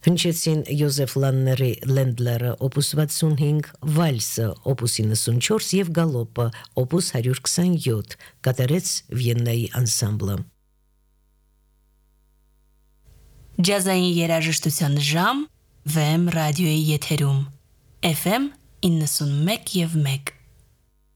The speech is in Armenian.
Հնչեցին Յոզեֆ Լանների Լենդլերը opus 65, Վալսը opus 94 եւ Գալոպը opus 127, կատարեց Վիեննայի անսամբլը։ Ջազային երաժշտության ժամ VM ռադիոյի եթերում FM 91 եւ 1